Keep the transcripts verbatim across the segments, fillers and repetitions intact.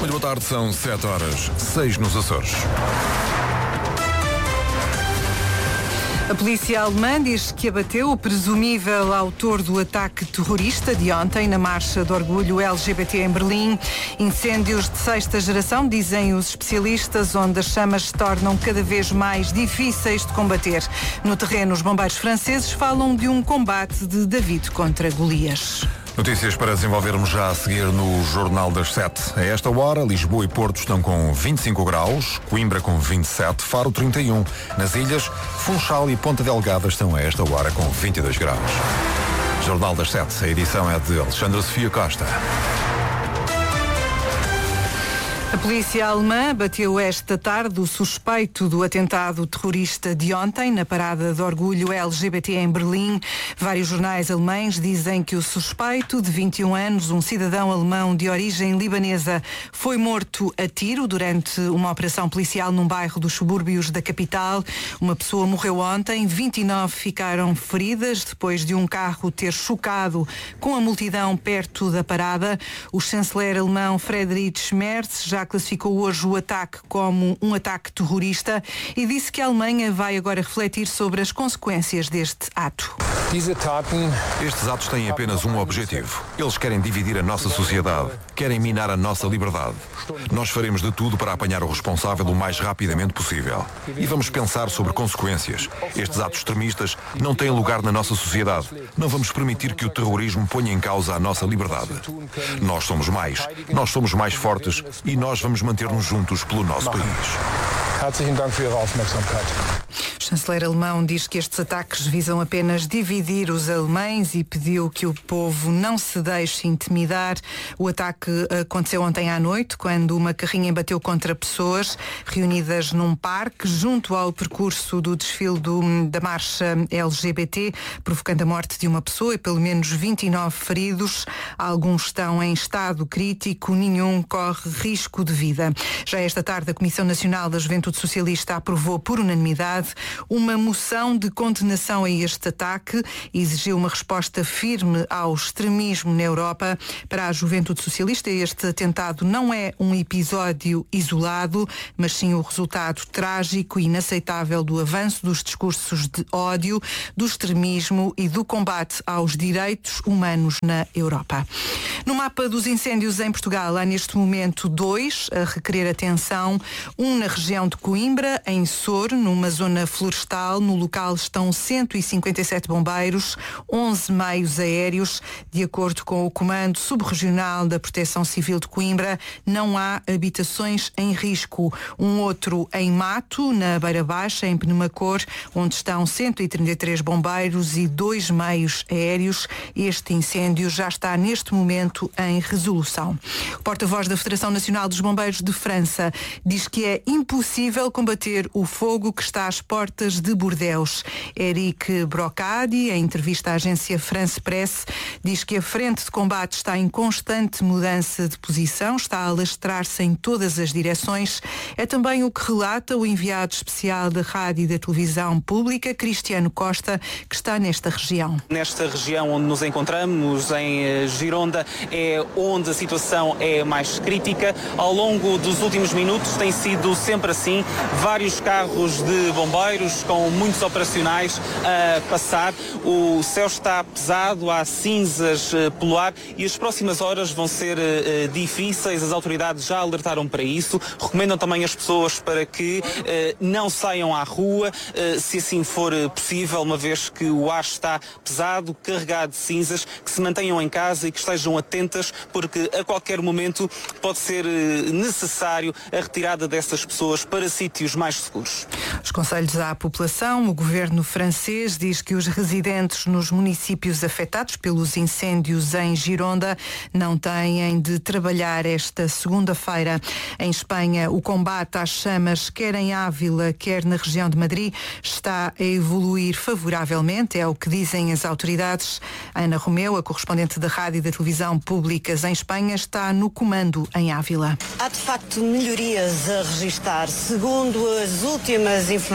Muito boa tarde, são sete horas, seis nos Açores. A polícia alemã diz que abateu o presumível autor do ataque terrorista de ontem na Marcha de Orgulho L G B T em Berlim. Incêndios de sexta geração, dizem os especialistas, onde as chamas se tornam cada vez mais difíceis de combater. No terreno, os bombeiros franceses falam de um combate de David contra Golias. Notícias para desenvolvermos já a seguir no Jornal das Sete. A esta hora, Lisboa e Porto estão com vinte e cinco graus, Coimbra com vinte e sete, Faro trinta e um. Nas ilhas, Funchal e Ponta Delgada estão a esta hora com vinte e dois graus. Jornal das Sete, a edição é de Alexandra Sofia Costa. A polícia alemã bateu esta tarde o suspeito do atentado terrorista de ontem na parada de orgulho L G B T em Berlim. Vários jornais alemães dizem que o suspeito, de vinte e um anos, um cidadão alemão de origem libanesa, foi morto a tiro durante uma operação policial num bairro dos subúrbios da capital. Uma pessoa morreu ontem, vinte e nove ficaram feridas depois de um carro ter chocado com a multidão perto da parada. O chanceler alemão Friedrich Merz já classificou hoje o ataque como um ataque terrorista e disse que a Alemanha vai agora refletir sobre as consequências deste ato. Estes atos têm apenas um objetivo. Eles querem dividir a nossa sociedade, querem minar a nossa liberdade. Nós faremos de tudo para apanhar o responsável o mais rapidamente possível. E vamos pensar sobre consequências. Estes atos extremistas não têm lugar na nossa sociedade. Não vamos permitir que o terrorismo ponha em causa a nossa liberdade. Nós somos mais, nós somos mais fortes e nós vamos manter-nos juntos pelo nosso país. O chanceler alemão diz que estes ataques visam apenas dividir os alemães e pediu que o povo não se deixe intimidar. O ataque aconteceu ontem à noite, quando uma carrinha bateu contra pessoas reunidas num parque junto ao percurso do desfile do, da marcha L G B T, provocando a morte de uma pessoa e pelo menos vinte e nove feridos. Alguns estão em estado crítico, nenhum corre risco de vida. Já esta tarde, a Comissão Nacional da Juventude Socialista aprovou por unanimidade uma moção de condenação a este ataque e exigiu uma resposta firme ao extremismo na Europa. Para a Juventude Socialista, este atentado não é um episódio isolado, mas sim o resultado trágico e inaceitável do avanço dos discursos de ódio, do extremismo e do combate aos direitos humanos na Europa. No mapa dos incêndios em Portugal, há neste momento dois a requerer atenção, um na região de Coimbra, em Sor, numa zona florestal. No local estão cento e cinquenta e sete bombeiros, onze meios aéreos. De acordo com o Comando Subregional da Proteção Civil de Coimbra, não há habitações em risco. Um outro em Mato, na Beira Baixa, em Penamacor, onde estão cento e trinta e três bombeiros e dois meios aéreos. Este incêndio já está neste momento em resolução. O porta-voz da Federação Nacional dos Bombeiros de França diz que é impossível combater o fogo que está às portas de Bordeaux. Eric Brocadi, em entrevista à agência France Press, diz que a frente de combate está em constante mudança de posição, está a alastrar-se em todas as direções. É também o que relata o enviado especial da Rádio e da Televisão Pública, Cristiano Costa, que está nesta região. Nesta região onde nos encontramos, em Gironda, é onde a situação é mais crítica. Ao longo dos últimos minutos tem sido sempre assim, vários carros de bombeiros com muitos operacionais a passar. O céu está pesado, há cinzas pelo ar e as próximas horas vão ser uh, difíceis. As autoridades já alertaram para isso, recomendam também as pessoas para que uh, não saiam à rua, uh, se assim for possível, uma vez que o ar está pesado, carregado de cinzas, que se mantenham em casa e que estejam atentas, porque a qualquer momento pode ser uh, necessário a retirada dessas pessoas para sítios mais seguros. Os conselhos à população, o governo francês diz que os residentes nos municípios afetados pelos incêndios em Gironda não têm de trabalhar esta segunda-feira. Em Espanha, o combate às chamas, quer em Ávila, quer na região de Madrid, está a evoluir favoravelmente, é o que dizem as autoridades. Ana Romeu, a correspondente da Rádio e da Televisão Públicas em Espanha, está no comando em Ávila. Há de facto melhorias a registar. Segundo as últimas informações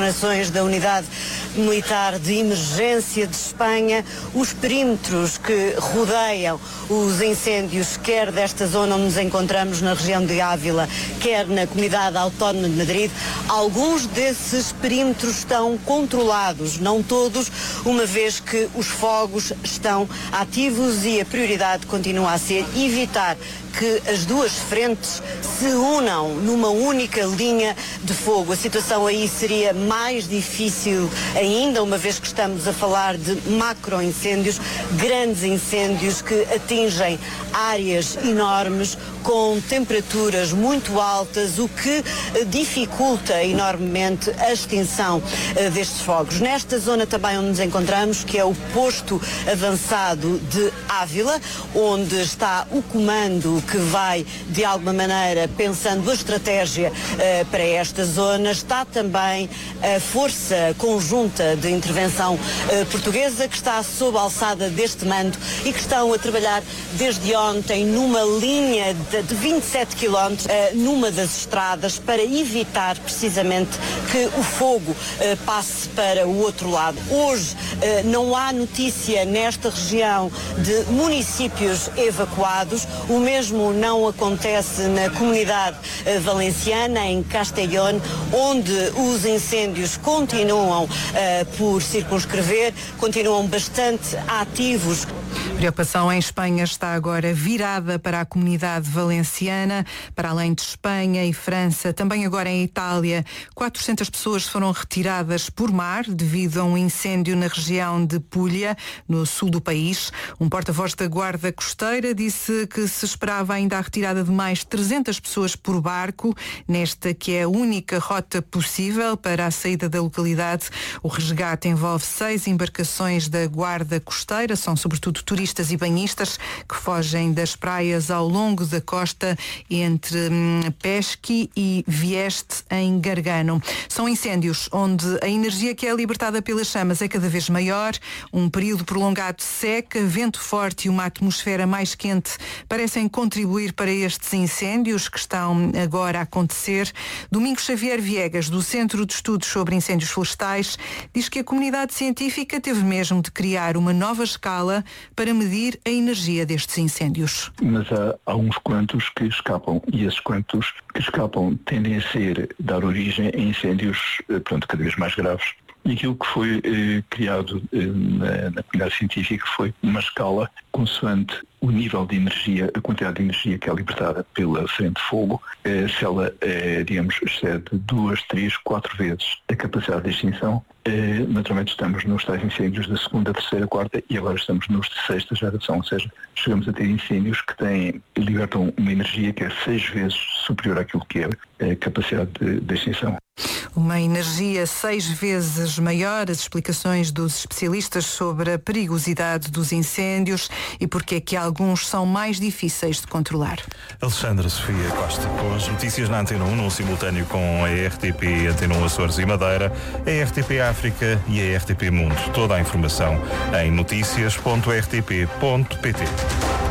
da Unidade Militar de Emergência de Espanha. Os perímetros que rodeiam os incêndios, quer desta zona onde nos encontramos na região de Ávila, quer na Comunidade Autónoma de Madrid, alguns desses perímetros estão controlados, não todos, uma vez que os fogos estão ativos e a prioridade continua a ser evitar que as duas frentes se unam numa única linha de fogo. A situação aí seria mais difícil ainda, uma vez que estamos a falar de macro incêndios, grandes incêndios que atingem áreas enormes com temperaturas muito altas, o que dificulta enormemente a extinção uh, destes fogos. Nesta zona também onde nos encontramos, que é o posto avançado de Ávila, onde está o comando que vai, de alguma maneira, pensando a estratégia uh, para esta zona, está também a Força Conjunta de Intervenção uh, Portuguesa, que está sob a alçada deste mando e que estão a trabalhar desde ontem numa linha de, de vinte e sete quilómetros uh, numa das estradas para evitar precisamente que o fogo uh, passe para o outro lado. Hoje uh, não há notícia nesta região de municípios evacuados, o mesmo não acontece na Comunidade uh, Valenciana, em Castellón, onde os incêndios continuam uh, por circunscrever, continuam bastante ativos. A preocupação em Espanha está agora virada para a Comunidade Valenciana, para além de Espanha e França, também agora em Itália. quatrocentas pessoas foram retiradas por mar devido a um incêndio na região de Puglia, no sul do país. Um porta-voz da Guarda Costeira disse que se esperava ainda a retirada de mais trezentas pessoas por barco, nesta que é a única rota possível para a saída da localidade. O resgate envolve seis embarcações da Guarda Costeira, são sobretudo turistas e banhistas que fogem das praias ao longo da costa entre hum, Pesci e Vieste, em Gargano. São incêndios onde a energia que é libertada pelas chamas é cada vez maior, um período prolongado de seca, vento forte e uma atmosfera mais quente parecem contribuir para estes incêndios que estão agora a acontecer. Domingos Xavier Viegas, do Centro de Estudos sobre Incêndios Florestais, diz que a comunidade científica teve mesmo de criar uma nova escala para medir a energia destes incêndios. Mas há, há uns quantos que escapam, e esses quantos que escapam tendem a ser, dar origem a incêndios, pronto, cada vez mais graves. E aquilo que foi eh, criado eh, na, na comunidade científica foi uma escala consoante o nível de energia, a quantidade de energia que é libertada pela frente de fogo, eh, se ela, eh, digamos, excede duas, três, quatro vezes a capacidade de extinção. Eh, naturalmente estamos nos tais incêndios da segunda, terceira, quarta e agora estamos nos de sexta geração, ou seja, chegamos a ter incêndios que têm, libertam uma energia que é seis vezes superior àquilo que é a capacidade de, de extinção. Uma energia seis vezes maior, as explicações dos especialistas sobre a perigosidade dos incêndios e porque é que alguns são mais difíceis de controlar. Alexandra Sofia Costa, com as notícias na Antena um, no simultâneo com a R T P, Antena um Açores e Madeira, a R T P África e a R T P Mundo. Toda a informação em noticias ponto r t p ponto p t.